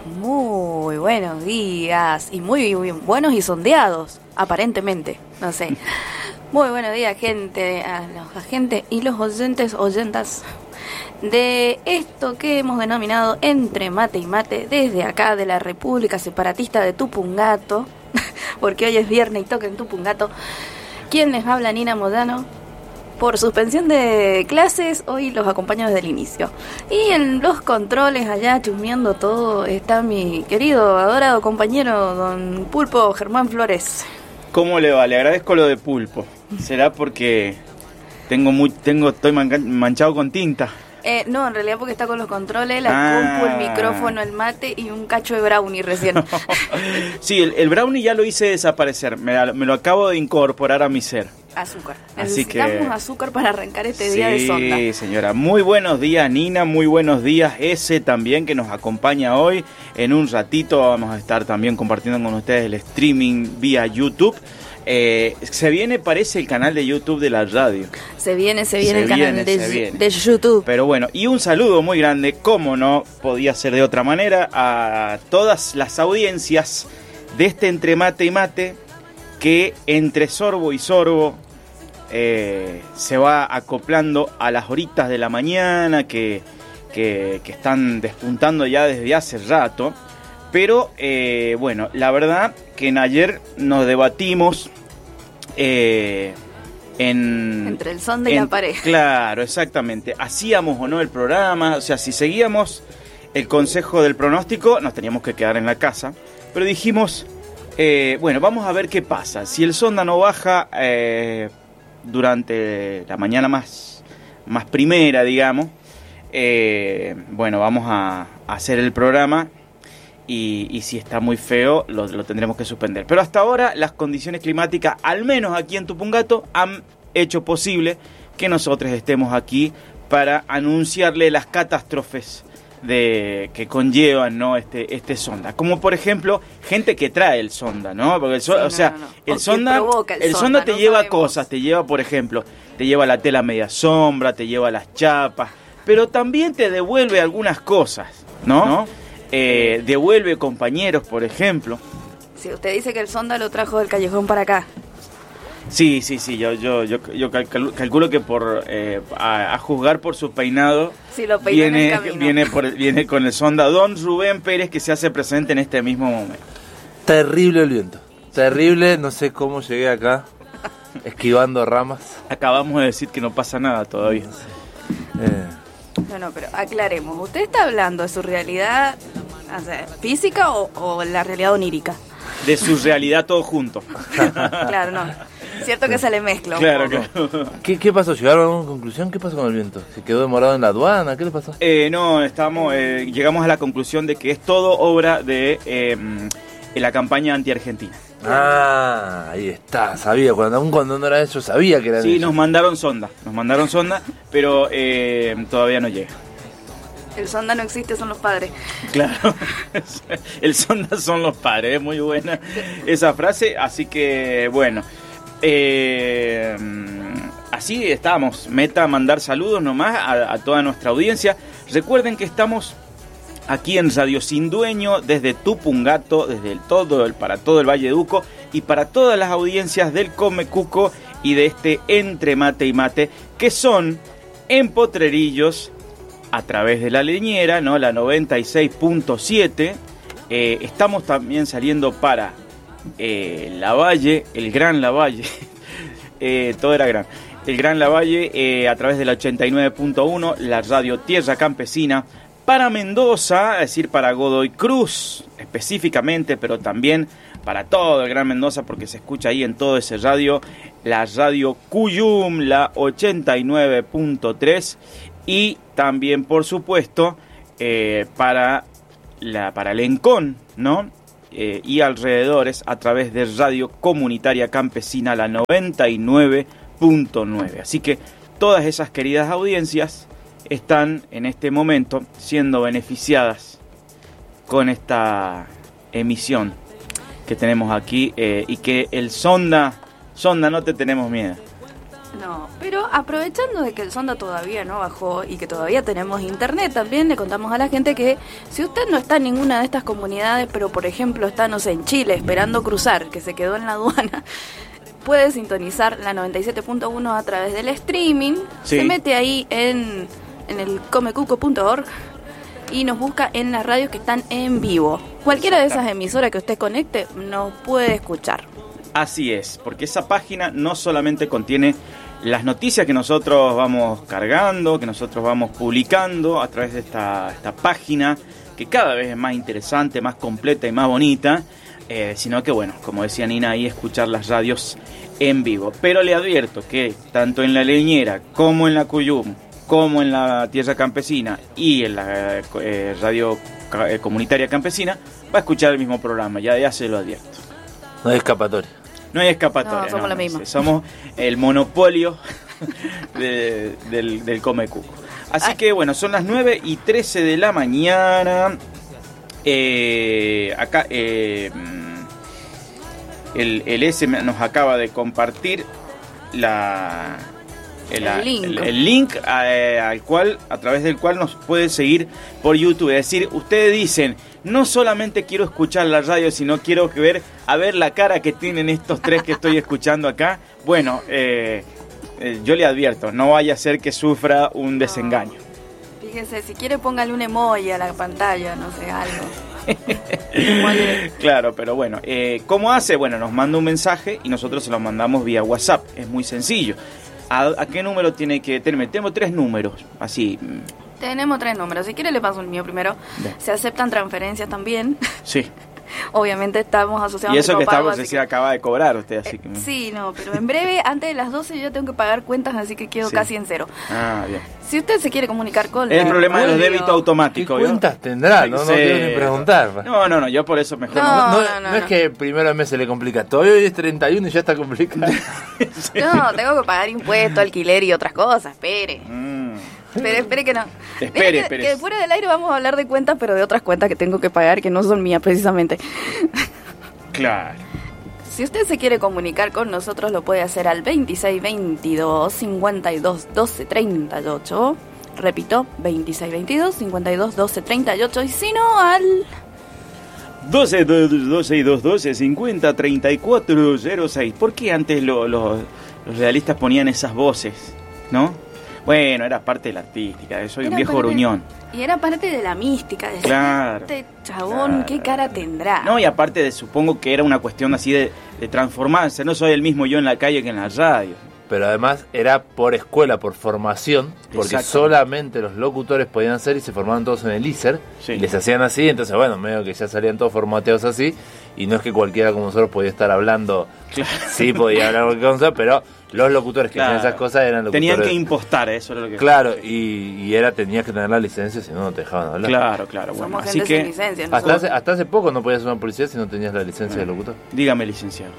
Muy buenos días, y muy buenos y sondeados, aparentemente, no sé. Muy buenos días, gente, a los agentes y los oyentas de esto que hemos denominado Entre Mate y Mate, desde acá de la República Separatista de Tupungato, porque hoy es viernes y toca en Tupungato. ¿Quién les habla? Nina Moyano. Por suspensión de clases, hoy los acompaño desde el inicio. Y en los controles, allá chusmeando todo, está mi querido, adorado compañero, don Pulpo Germán Flores. ¿Cómo le va? Le agradezco lo de Pulpo. ¿Será porque estoy manchado con tinta? No, en realidad porque está con los controles, la compu, el micrófono, el mate y un cacho de brownie recién. Sí, el brownie ya lo hice desaparecer. Me lo acabo de incorporar a mi ser. Azúcar. Así Necesitamos azúcar para arrancar este día de sonda. Sí, señora. Muy buenos días, Nina. Muy buenos días, ese también que nos acompaña hoy. En un ratito vamos a estar también compartiendo con ustedes el streaming vía YouTube. Se viene, parece, el canal de YouTube de la radio. Se viene el canal de YouTube. Pero bueno, y un saludo muy grande, como no podía ser de otra manera, a todas las audiencias de este Entre Mate y Mate, que entre sorbo y sorbo se va acoplando a las horitas de la mañana que están despuntando ya desde hace rato. Pero bueno, la verdad que ayer nos debatimos entre el sonda y la pareja. Claro, exactamente. ¿Hacíamos o no el programa? O sea, si seguíamos el consejo del pronóstico, nos teníamos que quedar en la casa. Pero dijimos, bueno, vamos a ver qué pasa. Si el sonda no baja durante la mañana más primera, digamos, bueno, vamos a hacer el programa. Y si está muy feo, lo tendremos que suspender. Pero hasta ahora las condiciones climáticas, al menos aquí en Tupungato, han hecho posible que nosotros estemos aquí para anunciarle las catástrofes que conllevan, ¿no? este sonda. Como por ejemplo, gente que trae el sonda, ¿no? Porque el sonda te lleva cosas, te lleva, por ejemplo, te lleva la tela media sombra, te lleva las chapas, pero también te devuelve algunas cosas, ¿no? Devuelve compañeros, por ejemplo. Si usted dice que el sonda lo trajo del callejón para acá. Sí, yo calculo que a juzgar por su peinado, sí, lo peinó en el camino. viene con el sonda don Rubén Pérez, que se hace presente en este mismo momento. Terrible el viento, terrible, no sé cómo llegué acá, esquivando ramas. Acabamos de decir que no pasa nada todavía. No, pero aclaremos. ¿Usted está hablando de su realidad física o la realidad onírica? De su realidad todo junto. Claro, no. Cierto que se le mezcla un poco. ¿Qué pasó? ¿Llegaron a alguna conclusión? ¿Qué pasó con el viento? ¿Se quedó demorado en la aduana? ¿Qué le pasó? No, llegamos a la conclusión de que es todo obra de la campaña anti-argentina. Ahí está, sabía, cuando no era eso, sabía que era eso. Sí, nos mandaron sonda, pero todavía no llega. El sonda no existe, son los padres. Claro, el sonda son los padres, es muy buena esa frase, así que bueno, así estamos, meta mandar saludos nomás a toda nuestra audiencia. Recuerden que estamos aquí en Radio Sin Dueño, desde Tupungato, para todo el Valle de Uco y para todas las audiencias del Come Cuco y de este Entre Mate y Mate, que son en Potrerillos a través de la leñera, ¿no? La 96.7. Estamos también saliendo para Lavalle, el Gran Lavalle, todo era gran. El Gran Lavalle a través de la 89.1, la Radio Tierra Campesina. Para Mendoza, es decir, para Godoy Cruz específicamente, pero también para todo el Gran Mendoza, porque se escucha ahí en todo ese radio, la Radio Cuyum, la 89.3, y también, por supuesto, para Lencón, ¿no? Y alrededores, a través de Radio Comunitaria Campesina, la 99.9. Así que todas esas queridas audiencias están en este momento siendo beneficiadas con esta emisión que tenemos aquí, y que el sonda no te tenemos miedo. No, pero aprovechando de que el sonda todavía no bajó y que todavía tenemos internet, también le contamos a la gente que si usted no está en ninguna de estas comunidades, pero por ejemplo está, no sé, en Chile esperando cruzar, que se quedó en la aduana, puede sintonizar la 97.1 a través del streaming. Sí. Se mete ahí en el comecuco.org y nos busca en las radios que están en vivo. Cualquiera de esas emisoras que usted conecte nos puede escuchar. Así es, porque esa página no solamente contiene las noticias que nosotros vamos cargando, que nosotros vamos publicando a través de esta página, que cada vez es más interesante, más completa y más bonita, sino que, bueno, como decía Nina, ahí escuchar las radios en vivo. Pero le advierto que tanto en La Leñera como en la Cuyum, como en la Tierra Campesina y en la radio comunitaria campesina, va a escuchar el mismo programa, ya se lo advierto. No hay escapatoria. No hay escapatoria. No, somos la misma. Somos el monopolio del Come Cuco. Así que bueno, son las 9:13 de la mañana. Acá el S nos acaba de compartir el link a través del cual nos puede seguir por YouTube. Es decir, ustedes dicen, no solamente quiero escuchar la radio, sino quiero ver la cara que tienen estos tres que estoy escuchando acá. Bueno, yo le advierto, no vaya a ser que sufra un desengaño. Fíjese, si quiere póngale un emoji a la pantalla, no sé, algo. Claro, pero bueno, ¿cómo hace? Bueno, nos manda un mensaje y nosotros se lo mandamos vía WhatsApp. Es muy sencillo. ¿A qué número tiene que tener? Tenemos 3 números, así. Tenemos 3 números. Si quiere le paso el mío primero. Bien. Se aceptan transferencias también. Sí. Obviamente estamos asociados. Y eso que Copago, estamos, acaba de cobrar usted, así que... Sí, no, pero en breve, antes de las 12 yo tengo que pagar cuentas, así que quedo casi en cero. Ah, bien. Si usted se quiere comunicar con... Es el problema de los débitos ¿Qué automáticos. cuentas tendrá? No quiero ni preguntar. No, yo por eso mejor No es que el primero mes se le complica. Todavía hoy es 31 y ya está complicado. Sí. No, tengo que pagar impuestos, alquiler y otras cosas, espere. Espere que no. Espere. Que fuera del aire vamos a hablar de cuentas, pero de otras cuentas que tengo que pagar que no son mías precisamente. Claro. Si usted se quiere comunicar con nosotros, lo puede hacer al 2622 52 12 38. Repito, 2622 52 12 38. Y si no, al 12 212 50 34 06. ¿Por qué antes los realistas ponían esas voces? ¿No? Bueno, era parte de la artística. Soy un viejo gruñón. Y era parte de la mística. De Claro. Este chabón, Claro. ¿qué cara tendrá? No, y aparte supongo que era una cuestión así de transformarse. No soy el mismo yo en la calle que en la radio. Pero además era por escuela, por formación, porque Exacto. solamente los locutores podían hacer y se formaban todos en el ISER. Sí. Y les hacían así, entonces bueno, medio que ya salían todos formateados así. Y no es que cualquiera como nosotros podía estar hablando, Claro. sí podía hablar cualquier cosa, pero los locutores que Claro. hacían esas cosas eran locutores. Tenían que impostar, eso era lo que... Claro, y tenías que tener la licencia, si no, no te dejaban hablar. Claro. Bueno, Somos así gente sin que... licencia. Hasta nosotros. hasta hace poco no podías ser una policía si no tenías la licencia de locutor. Dígame, licenciado.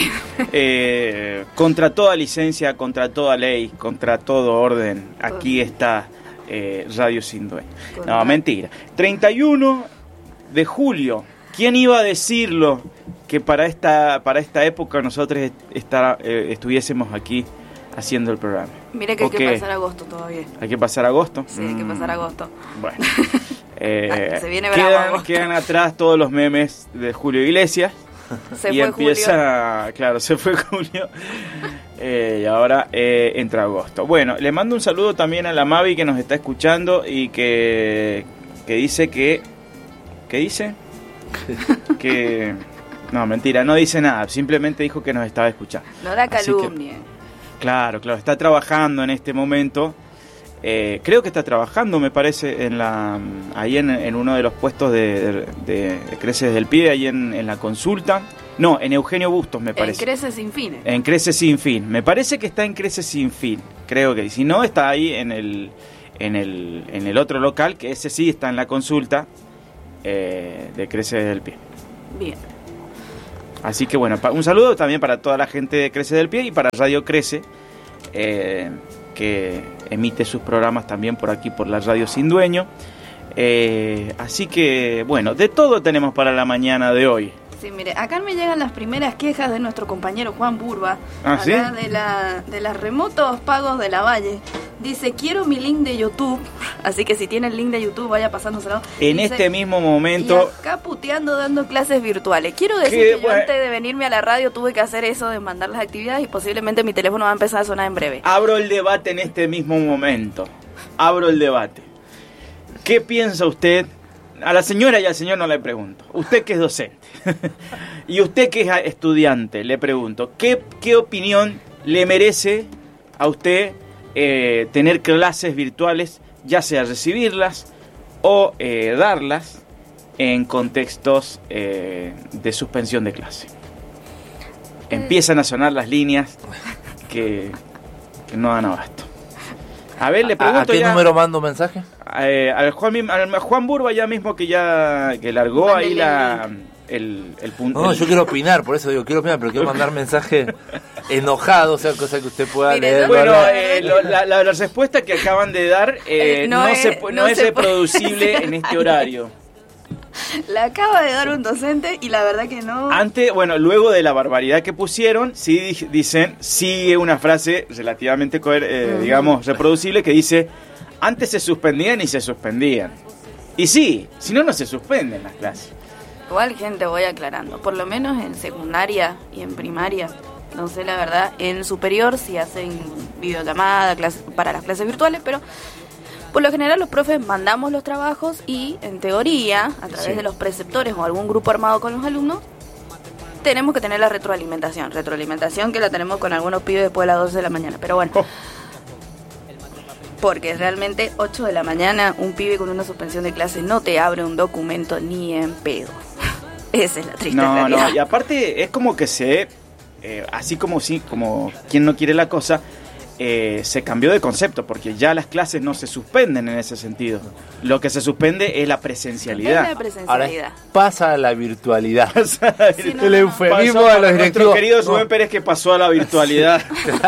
Contra toda licencia, contra toda ley, contra todo orden, aquí está Radio Sin Dueño. No, mentira. 31 de julio. ¿Quién iba a decirlo que para esta época nosotros estuviésemos aquí haciendo el programa? Mire que hay ¿O qué? que pasar agosto todavía. ¿Hay que pasar agosto? Sí, hay que pasar agosto. Bueno. Se viene bravo agosto. Quedan atrás todos los memes de Julio Iglesias. Se Y fue empieza, claro, se fue Julio y ahora entra agosto. Bueno, le mando un saludo también a la Mavi que nos está escuchando y que dice que... ¿Qué dice? Que... No, mentira, no dice nada, simplemente dijo que nos estaba escuchando. No da Así calumnia. Claro, está trabajando en este momento. Creo que está trabajando, me parece, ahí en uno de los puestos de Creces del Pie, ahí en la consulta. No, en Eugenio Bustos, me parece. En Creces Sin Fines. En Creces Sin Fin. Me parece que está en Creces Sin Fin. Creo que. Si no, está ahí en el otro local, que ese sí está en la consulta de Creces del Pie. Bien. Así que bueno, un saludo también para toda la gente de Crece del Pie y para Radio Crece, que emite sus programas también por aquí, por la Radio Sin Dueño. Así que bueno, de todo tenemos para la mañana de hoy. Sí, mire, acá me llegan las primeras quejas de nuestro compañero Juan Burba, ¿Ah, sí? de los remotos pagos de la Valle. Dice, quiero mi link de YouTube, así que si tiene el link de YouTube vaya pasándoselo. En Dice, este mismo momento... y acá puteando dando clases virtuales. Quiero decir ¿Qué? que yo antes de venirme a la radio tuve que hacer eso de mandar las actividades y posiblemente mi teléfono va a empezar a sonar en breve. Abro el debate en este mismo momento. Abro el debate. ¿Qué piensa usted? A la señora y al señor no le pregunto. Usted que es docente y usted que es estudiante, le pregunto, ¿qué opinión le merece a usted tener clases virtuales, ya sea recibirlas o darlas en contextos de suspensión de clase? Empiezan a sonar las líneas que no dan abasto. A ver, le pregunto ¿A qué ya, número mando mensaje? al Juan Burba ya mismo que largó ahí el punto. No, yo quiero opinar, por eso digo, quiero opinar, pero quiero mandar mensaje enojado, o sea, cosa que usted pueda Mire, leer. Bueno, la respuesta que acaban de dar no es reproducible en este horario. La acaba de dar un docente y la verdad que no. Antes, bueno, luego de la barbaridad que pusieron, sí dicen, sigue una frase relativamente, digamos, reproducible que dice, antes se suspendían y se suspendían. Y sí, si no, no se suspenden las clases. Igual, gente, voy aclarando. Por lo menos en secundaria y en primaria, no sé la verdad, en superior sí hacen videollamada para las clases virtuales, pero por lo general los profes mandamos los trabajos y, en teoría, a través de los preceptores o algún grupo armado con los alumnos, tenemos que tener la retroalimentación. Retroalimentación que la tenemos con algunos pibes después de las 12 de la mañana, pero bueno. Porque realmente 8 de la mañana un pibe con una suspensión de clases no te abre un documento ni en pedo. Esa es la triste realidad. No, y aparte es como que así como quien no quiere la cosa, se cambió de concepto, porque ya las clases no se suspenden en ese sentido. Lo que se suspende es la presencialidad. Es la presencialidad. Ahora pasa a la virtualidad. Sí, no, El eufemismo Pasó de los nuestro directivos. querido Rubén Pérez, que pasó a la virtualidad.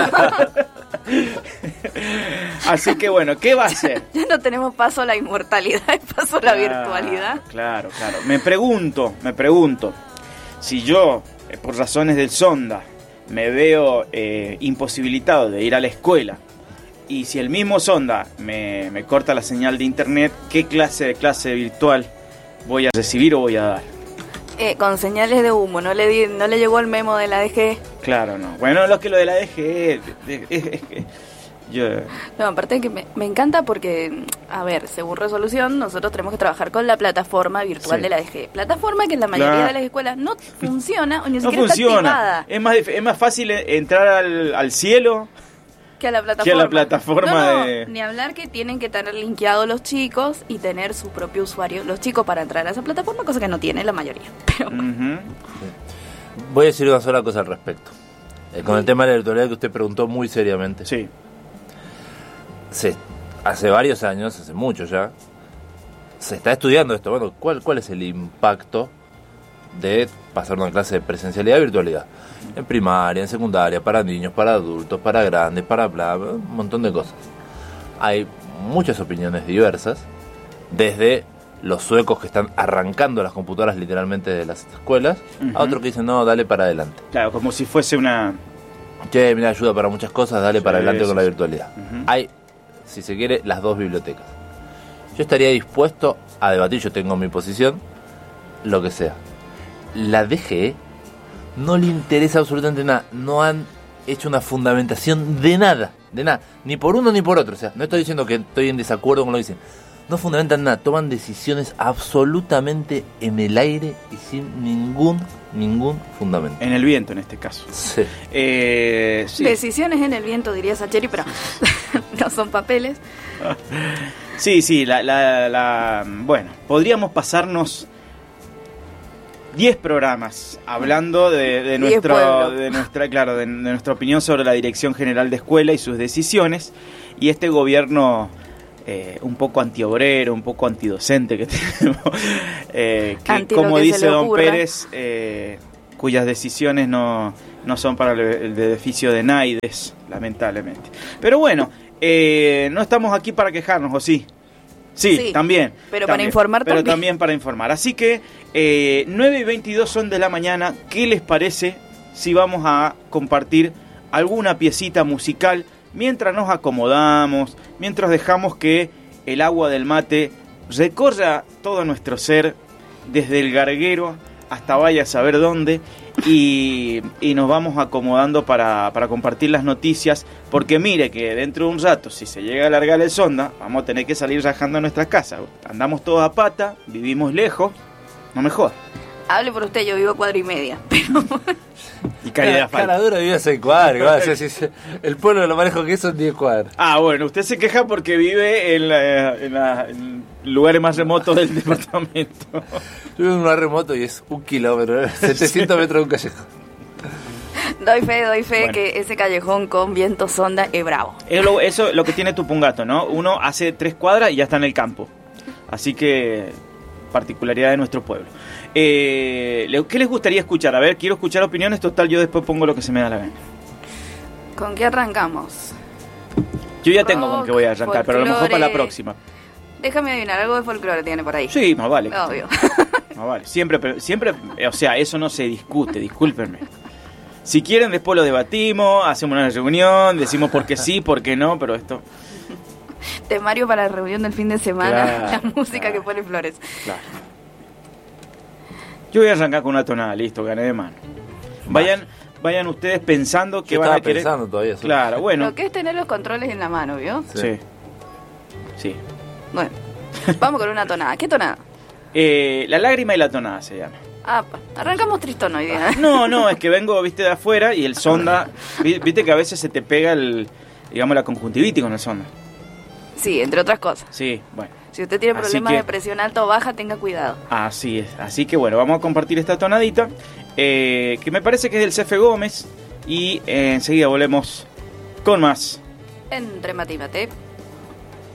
Así que bueno, ¿qué va a hacer? Ya no tenemos paso a la inmortalidad, es paso a la virtualidad. Claro. Me pregunto, si yo, por razones del Sonda, me veo imposibilitado de ir a la escuela, y si el mismo Sonda me corta la señal de internet, ¿qué clase de clase virtual voy a recibir o voy a dar? Con señales de humo, no le llegó el memo de la DG. Claro, no. Bueno, lo que lo de la DG No, aparte de que me encanta porque, a ver, según resolución, nosotros tenemos que trabajar con la plataforma virtual de la DG. Plataforma que en la mayoría de las escuelas no funciona o ni siquiera está activada. Es más fácil entrar al cielo que a la plataforma. que a la plataforma no, de... Ni hablar que tienen que tener linkeados los chicos y tener su propio usuario, los chicos, para entrar a esa plataforma, cosa que no tiene la mayoría. Pero Voy a decir una sola cosa al respecto. Con el tema de la virtualidad que usted preguntó muy seriamente. Sí. Hace varios años, hace mucho ya, se está estudiando esto. Bueno, ¿cuál es el impacto de pasar una clase de presencialidad a virtualidad? En primaria, en secundaria, para niños, para adultos, para grandes, para bla, un montón de cosas. Hay muchas opiniones diversas, desde los suecos que están arrancando las computadoras literalmente de las escuelas, a otros que dicen, no, dale para adelante. Claro, como si fuese una... Che, mira, ayuda para muchas cosas, dale para adelante con la virtualidad. Uh-huh. Hay, si se quiere, las dos bibliotecas. Yo estaría dispuesto a debatir, yo tengo mi posición, lo que sea. La DGE no le interesa absolutamente nada, no han hecho una fundamentación de nada, ni por uno ni por otro. O sea, no estoy diciendo que estoy en desacuerdo con lo que dicen. No fundamentan nada, toman decisiones absolutamente en el aire y sin ningún fundamento. En el viento, en este caso. Sí. Sí. Decisiones en el viento, diría Sacheri, pero no son papeles. Sí, bueno, podríamos pasarnos 10 programas hablando de nuestra opinión sobre la Dirección General de Escuela y sus decisiones, y este gobierno un poco antiobrero, un poco antidocente que tenemos, que como dice don Pérez, cuyas decisiones no son para el beneficio de naides, lamentablemente. Pero bueno, no estamos aquí para quejarnos, ¿o sí? Sí, también. Pero para informar pero también. también para informar. Así que 9:22 son de la mañana. ¿Qué les parece si vamos a compartir alguna piecita musical mientras nos acomodamos, mientras dejamos que el agua del mate recorra todo nuestro ser, desde el garguero hasta vaya a saber dónde, y nos vamos acomodando para compartir las noticias, porque mire que dentro de un rato, si se llega a alargar el sonda, vamos a tener que salir rajando a nuestras casas. Andamos todos a pata, vivimos lejos, no me jodas. Hable por usted, yo vivo 4:30, pero... Y calidad de asfalto. Caradura vive a 6 cuadras. El pueblo lo manejo que son 10 cuadras. Ah, bueno, usted se queja porque vive en lugares más remotos del departamento. Yo vivo en un lugar remoto y es 1 kilómetro, 700 metros de un callejón. Doy fe Bueno. que ese callejón con viento sonda es bravo. Eso es lo que tiene Tupungato, ¿no? Uno hace 3 cuadras y ya está en el campo. Así que, particularidad de nuestro pueblo. ¿Qué les gustaría escuchar? A ver, quiero escuchar opiniones. Total, yo después pongo lo que se me da la gana. ¿Con qué arrancamos? Yo ya tengo con Rock, qué voy a arrancar, pero a lo mejor para la folclore. próxima. Déjame adivinar, algo de folclore tiene por ahí. Sí, más vale. Obvio. Más vale. Siempre, o sea, eso no se discute, discúlpenme. Si quieren, después lo debatimos, hacemos una reunión, decimos por qué sí, por qué no, pero esto... Temario para la reunión del fin de semana, Claro, la música claro. que pone Flores. Claro. Yo voy a arrancar con una tonada, listo, gané de mano. Vayan ustedes pensando que Yo van a estaba querer... pensando todavía. eso. Claro, bueno. Lo que es tener los controles en la mano, ¿vio? Sí. Sí. Bueno, vamos con una tonada. ¿Qué tonada? La lágrima y la tonada se llama. Arrancamos tristón hoy día. No, es que vengo, viste, de afuera y el sonda... Viste que a veces se te pega la conjuntivitis con el sonda. Sí, entre otras cosas. Sí, bueno. Si usted tiene Así problemas que- de presión alta o baja, tenga cuidado. Así es. Así que bueno, vamos a compartir esta tonadita, que me parece que es del Cefe Gómez, y enseguida volvemos con más. Entre mate y mate.